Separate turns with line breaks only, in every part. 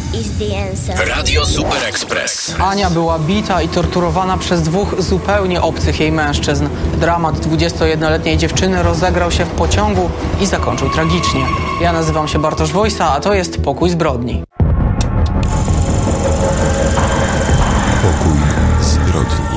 Radio Super Express.
Ania była bita i torturowana przez dwóch zupełnie obcych jej mężczyzn. Dramat 21-letniej dziewczyny rozegrał się w pociągu i zakończył tragicznie. Ja nazywam się Bartosz Wojsa, a to jest Pokój Zbrodni.
Pokój Zbrodni.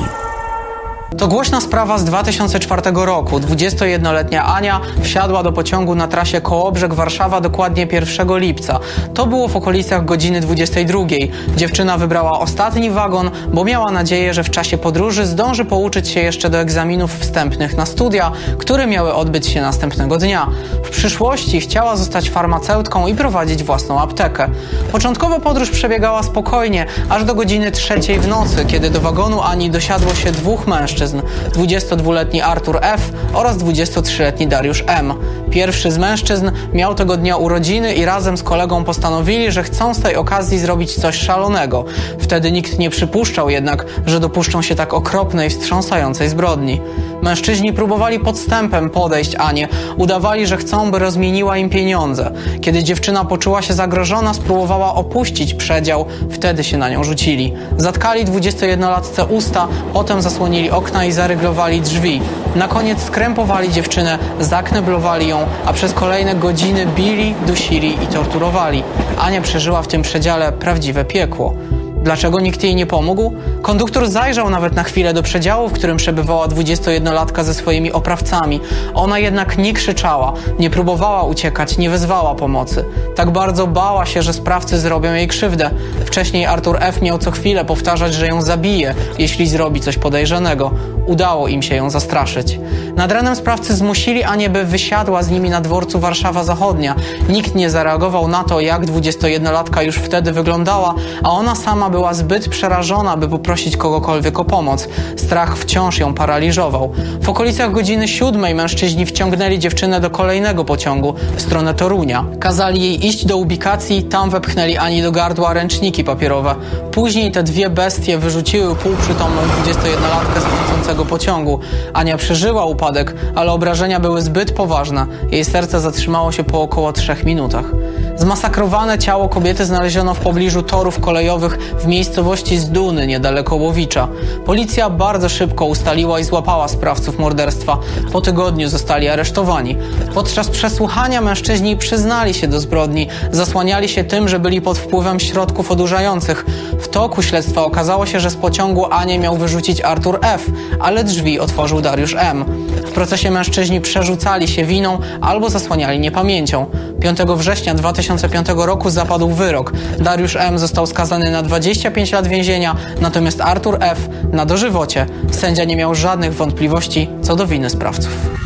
To głośna sprawa z 2004 roku. 21-letnia Ania wsiadła do pociągu na trasie Kołobrzeg-Warszawa dokładnie 1 lipca. To było w okolicach godziny 22. Dziewczyna wybrała ostatni wagon, bo miała nadzieję, że w czasie podróży zdąży pouczyć się jeszcze do egzaminów wstępnych na studia, które miały odbyć się następnego dnia. W przyszłości chciała zostać farmaceutką i prowadzić własną aptekę. Początkowo podróż przebiegała spokojnie, aż do godziny 3 w nocy, kiedy do wagonu Ani dosiadło się dwóch mężczyzn. 22-letni Artur F. oraz 23-letni Dariusz M. Pierwszy z mężczyzn miał tego dnia urodziny i razem z kolegą postanowili, że chcą z tej okazji zrobić coś szalonego. Wtedy nikt nie przypuszczał jednak, że dopuszczą się tak okropnej, wstrząsającej zbrodni. Mężczyźni próbowali podstępem podejść Anię, udawali, że chcą, by rozmieniła im pieniądze. Kiedy dziewczyna poczuła się zagrożona, spróbowała opuścić przedział, wtedy się na nią rzucili. Zatkali 21-latce usta, potem zasłonili okna i zaryglowali drzwi. Na koniec skrępowali dziewczynę, zakneblowali ją, a przez kolejne godziny bili, dusili i torturowali. Ania przeżyła w tym przedziale prawdziwe piekło. Dlaczego nikt jej nie pomógł? Konduktor zajrzał nawet na chwilę do przedziału, w którym przebywała 21-latka ze swoimi oprawcami. Ona jednak nie krzyczała, nie próbowała uciekać, nie wezwała pomocy. Tak bardzo bała się, że sprawcy zrobią jej krzywdę. Wcześniej Artur F. miał co chwilę powtarzać, że ją zabije, jeśli zrobi coś podejrzanego. Udało im się ją zastraszyć. Nad ranem sprawcy zmusili Anię, by wysiadła z nimi na dworcu Warszawa Zachodnia. Nikt nie zareagował na to, jak 21-latka już wtedy wyglądała, a ona sama była zbyt przerażona, by poprosić kogokolwiek o pomoc. Strach wciąż ją paraliżował. W okolicach godziny 7 mężczyźni wciągnęli dziewczynę do kolejnego pociągu w stronę Torunia. Kazali jej iść do ubikacji, tam wepchnęli Ani do gardła ręczniki papierowe. Później te dwie bestie wyrzuciły półprzytomną 21-latkę z pędzącego pociągu. Ania przeżyła upadek, ale obrażenia były zbyt poważne. Jej serce zatrzymało się po około 3 minutach. Zmasakrowane ciało kobiety znaleziono w pobliżu torów kolejowych w miejscowości Zduny, niedaleko Łowicza. Policja bardzo szybko ustaliła i złapała sprawców morderstwa. Po tygodniu zostali aresztowani. Podczas przesłuchania mężczyźni przyznali się do zbrodni. Zasłaniali się tym, że byli pod wpływem środków odurzających. W toku śledztwa okazało się, że z pociągu Anię miał wyrzucić Artur F., ale drzwi otworzył Dariusz M. W procesie mężczyźni przerzucali się winą albo zasłaniali niepamięcią. 5 września 2005 roku zapadł wyrok. Dariusz M. został skazany na 25 lat więzienia, natomiast Artur F. na dożywocie. Sędzia nie miał żadnych wątpliwości co do winy sprawców.